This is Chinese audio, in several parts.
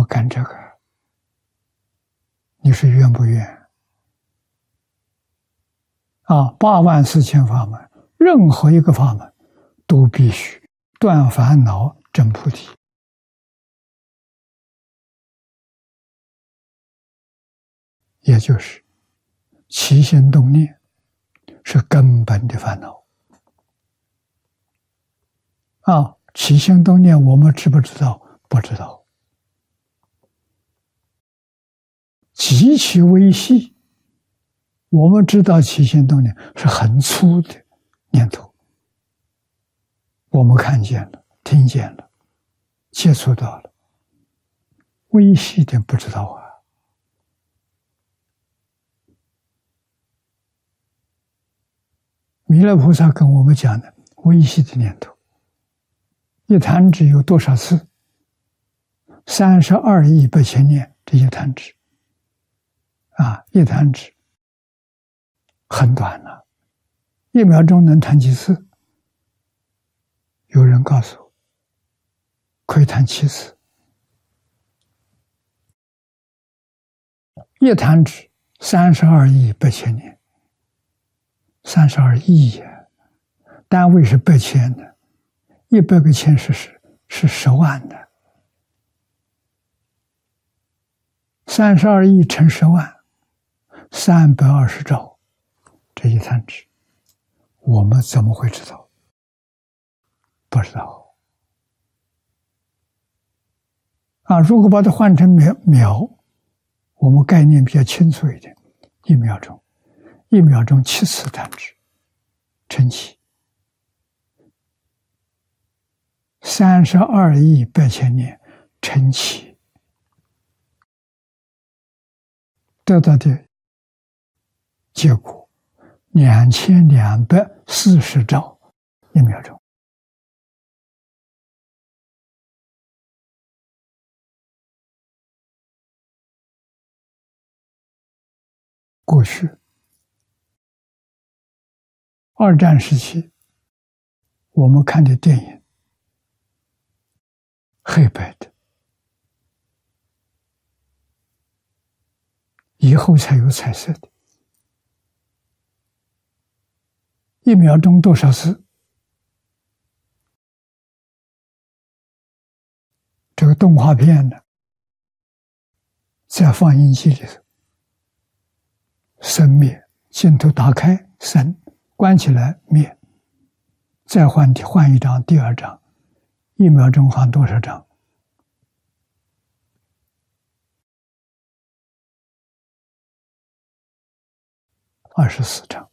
干这个，你是愿不愿？84000法门，任何一个法门都必须断烦恼、证菩提。也就是起心动念是根本的烦恼。起心动念我们知不知道？不知道。极其微细，我们知道起心动念是很粗的念头，我们看见了，听见了，接触到了，微细的不知道啊。弥勒菩萨跟我们讲的微细的念头，一弹指有多少次？32亿8千念，这一弹指一弹指很短了，1秒钟能弹几次？有人告诉我，可以弹7次。一弹指32亿8千年，32亿呀，单位是8千的，100个千是10万的，32亿乘10万，320兆，这一弹指，我们怎么会知道？不知道。如果把它换成秒，我们概念比较清楚一点，1秒钟，1秒钟7次弹指，乘起32亿8千年，乘起得到的结果2240兆1秒钟。过去二战时期我们看的电影黑白的，以后才有彩色的。1秒钟多少次？这个动画片呢，在放映机里头，生灭，镜头打开生，关起来灭，再换一张，第2张，1秒钟换多少张？24张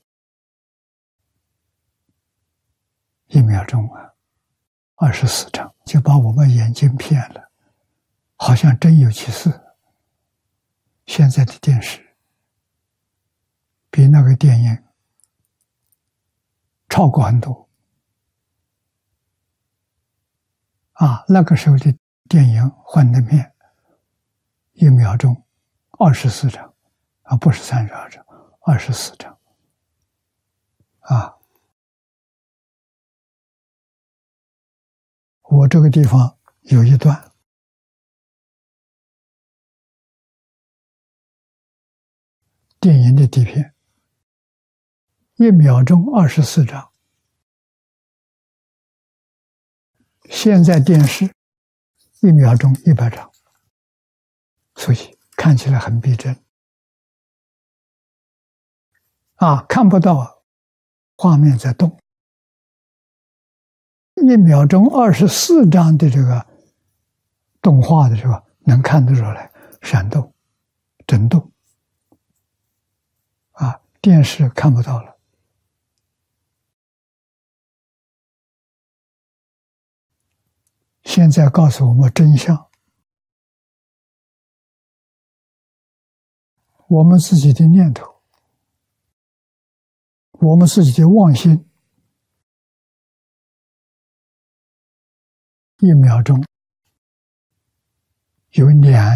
，1秒钟24张，就把我们眼睛骗了，好像真有其事。现在的电视比那个电影超过很多那个时候的电影幻灯片1秒钟24张不是32张，24张我这个地方有一段电影的底片，1秒钟24张，现在电视1秒钟100张，所以看起来很逼真看不到画面在动。1秒钟24张的这个动画的时候，能看得出来闪动、震动电视看不到了。现在告诉我们真相，我们自己的念头，我们自己的妄心，1秒钟有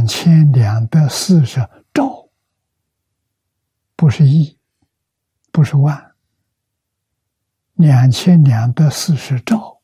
2240兆，不是亿，不是万，2240兆。